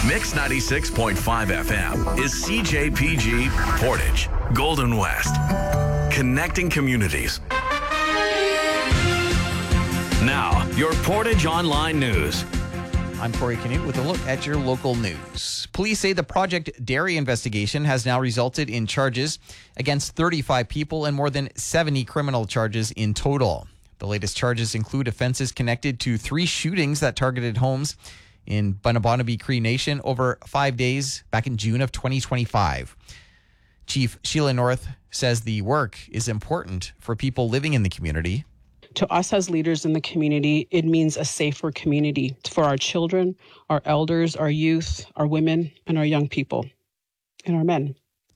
Mix 96.5 FM is CJPG Portage, Golden West. Connecting communities. Now, your Portage Online News. I'm Corey Canute with a look at your local news. Police say the Project Dairy investigation has now resulted in charges against 35 people and more than 70 criminal charges in total. The latest charges include offenses connected to 3 shootings that targeted homes in Bunnabonaby Cree Nation over 5 days back in June of 2025. Chief Sheila North says the work is important for people living in the community. To us as leaders in the community, it means a safer community for our children, our elders, our youth, our women, and our young people, and our men.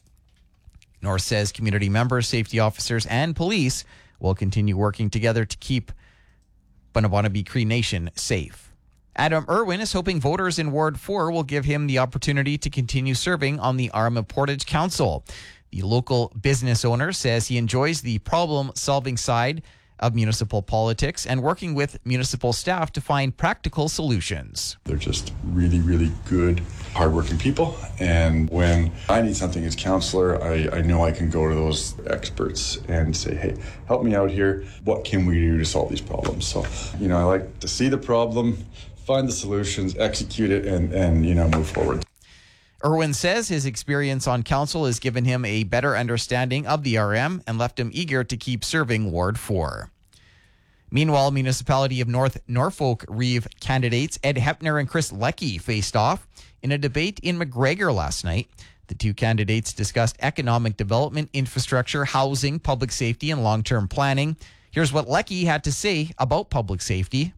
North says community members, safety officers, and police will continue working together to keep Bunnabonaby Cree Nation safe. Adam Irwin is hoping voters in Ward 4 will give him the opportunity to continue serving on the Arma Portage Council. The local business owner says he enjoys the problem-solving side of municipal politics and working with municipal staff to find practical solutions. They're just really, really good, hardworking people. And when I need something as councillor, I know I can go to those experts and say, hey, help me out here. What can we do to solve these problems? So, I like to see the problem, find the solutions, execute it, and move forward. Irwin says his experience on council has given him a better understanding of the RM and left him eager to keep serving Ward 4. Meanwhile, Municipality of North Norfolk Reeve candidates Ed Hepner and Chris Leckie faced off in a debate in McGregor last night. The two candidates discussed economic development, infrastructure, housing, public safety, and long-term planning. Here's what Leckie had to say about public safety.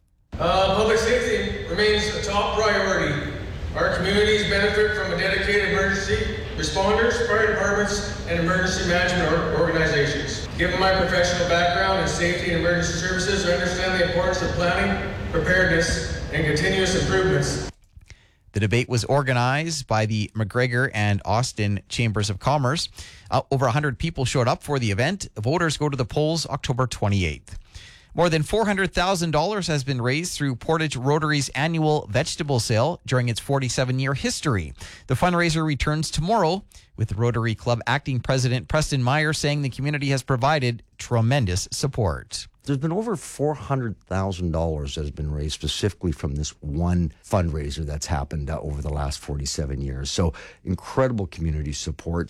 Public safety remains a top priority. Our communities benefit from a dedicated emergency responders, fire departments, and emergency management organizations. Given my professional background in safety and emergency services, I understand the importance of planning, preparedness, and continuous improvements. The debate was organized by the McGregor and Austin Chambers of Commerce. Over 100 people showed up for the event. Voters go to the polls October 28th. More than $400,000 has been raised through Portage Rotary's annual vegetable sale during its 47-year history. The fundraiser returns tomorrow, with Rotary Club Acting President Preston Meyer saying the community has provided tremendous support. There's been over $400,000 that has been raised specifically from this one fundraiser that's happened over the last 47 years. So incredible community support.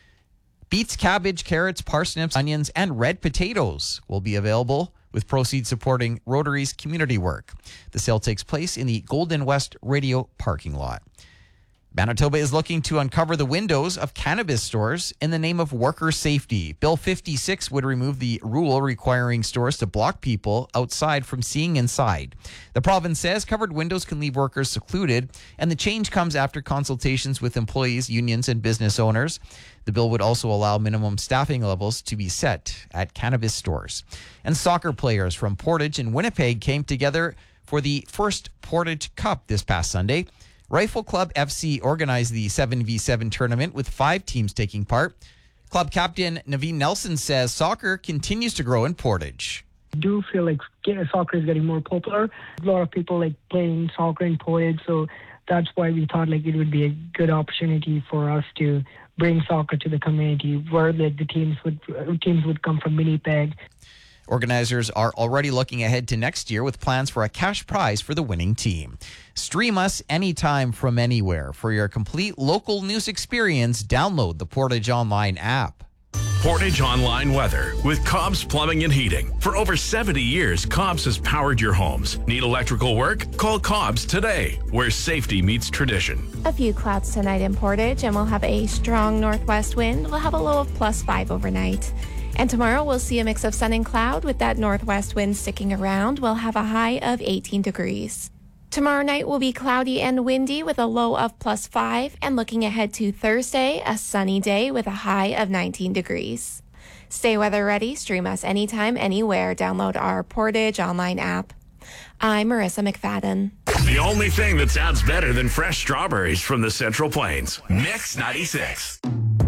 Beets, cabbage, carrots, parsnips, onions, and red potatoes will be available, with proceeds supporting Rotary's community work. The sale takes place in the Golden West Radio parking lot. Manitoba is looking to uncover the windows of cannabis stores in the name of worker safety. Bill 56 would remove the rule requiring stores to block people outside from seeing inside. The province says covered windows can leave workers secluded, and the change comes after consultations with employees, unions, and business owners. The bill would also allow minimum staffing levels to be set at cannabis stores. And soccer players from Portage and Winnipeg came together for the first Portage Cup this past Sunday. Rifle Club FC organized the 7v7 tournament with 5 teams taking part. Club captain Naveen Nelson says soccer continues to grow in Portage. I do feel like soccer is getting more popular. A lot of people like playing soccer in Portage, so that's why we thought it would be a good opportunity for us to bring soccer to the community, where the teams would come from Winnipeg. Organizers are already looking ahead to next year with plans for a cash prize for the winning team. Stream us anytime from anywhere. For your complete local news experience, download the Portage Online app. Portage Online Weather with Cobb's Plumbing and Heating. For over 70 years, Cobb's has powered your homes. Need electrical work? Call Cobb's today, where safety meets tradition. A few clouds tonight in Portage, and we'll have a strong northwest wind. We'll have a low of +5 overnight. And tomorrow we'll see a mix of sun and cloud with that northwest wind sticking around. We'll have a high of 18 degrees. Tomorrow night will be cloudy and windy with a low of +5, and looking ahead to Thursday, a sunny day with a high of 19 degrees. Stay weather ready. Stream us anytime, anywhere. Download our Portage Online app. I'm Marissa McFadden. The only thing that sounds better than fresh strawberries from the Central Plains. Mix 96.